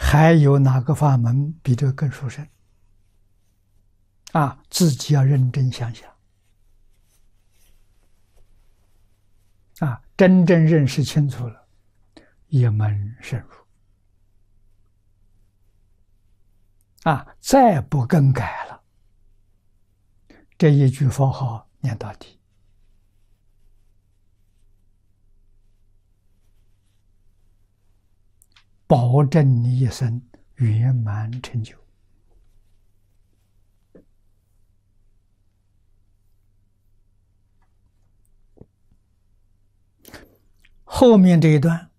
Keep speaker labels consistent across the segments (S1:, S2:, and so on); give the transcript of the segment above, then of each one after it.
S1: 还有哪个法门比这个更殊胜？自己要认真想想，真正认识清楚了，一门深入，再不更改了，这一句佛号念到底，保证你一生圆满成就。后面这一段，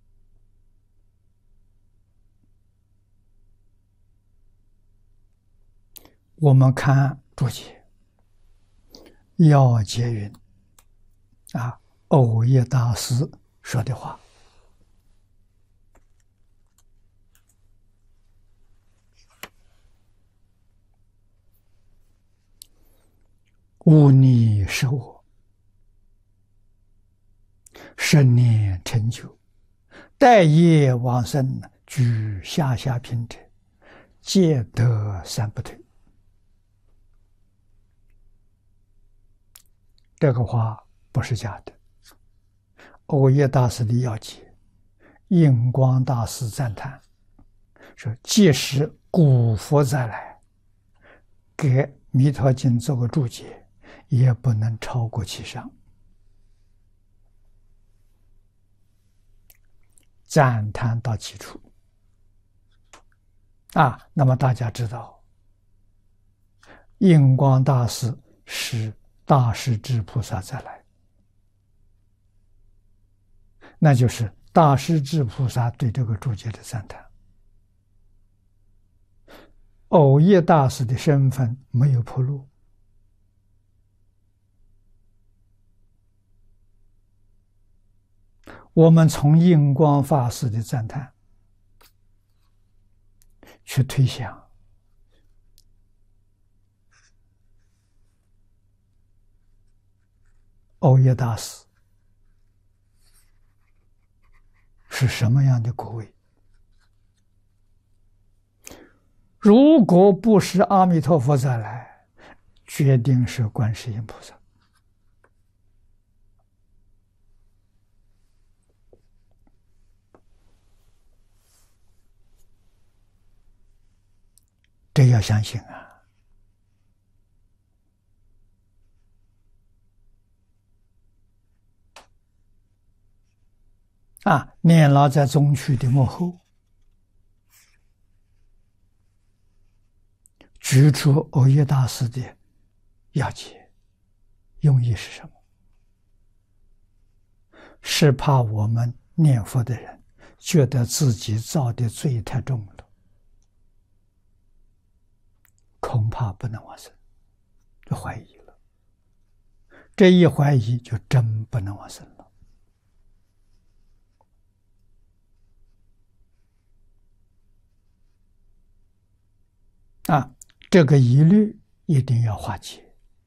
S1: 我们看注解，要解云藕益大师说的话。忤逆是我，生念成就，待业往生，居下下品者，皆得三不退。这个话不是假的。藕益大师的要解，印光大师赞叹说：即使古佛再来给《弥陀经》做个注解，也不能超过其上。赞叹到其处那么大家知道，印光大师是大势至菩萨再来，那就是大势至菩萨对这个注解的赞叹。藕益大师的身份没有铺路，我们从印光法师的赞叹去推想，藕益大师是什么样的果位？如果不是阿弥陀佛再来，决定是观世音菩萨。这要相信念老在宗区的幕后举出藕益大师的要解，用意是什么？是怕我们念佛的人觉得自己造的罪太重了，恐怕不能往生，就怀疑了。这一怀疑，就真不能往生了。这个疑虑一定要化解。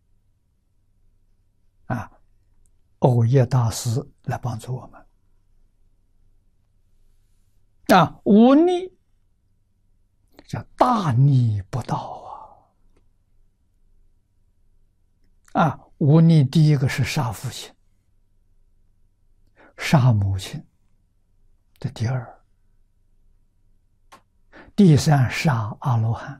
S1: 藕益大师来帮助我们。忤逆叫大逆不道忤逆第一个是杀父亲、杀母亲，这第二，第三杀阿罗汉。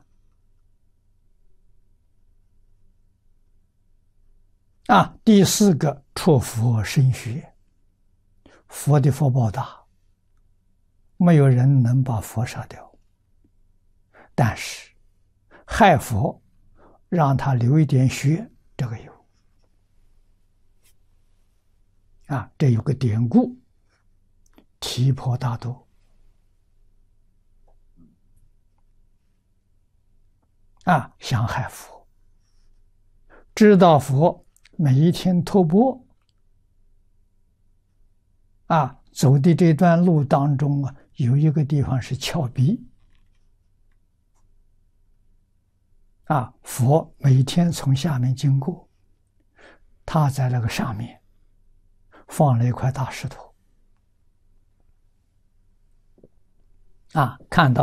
S1: 第四个触佛生血，佛的福报大，没有人能把佛杀掉，但是害佛让他流一点血，这个有这有个典故，提婆达多想害佛，知道佛每一天托钵走的这段路当中有一个地方是峭壁佛每天从下面经过，他在那个上面放了一块大石头看到